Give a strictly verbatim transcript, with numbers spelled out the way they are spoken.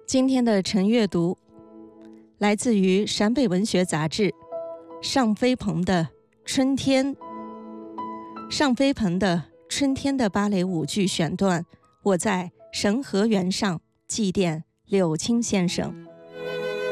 今天的晨阅读来自于陕北文学杂志尚飞鹏的《春天》。尚飞鹏的《春天》的芭蕾舞剧选段，我在神河原上祭奠柳青先生。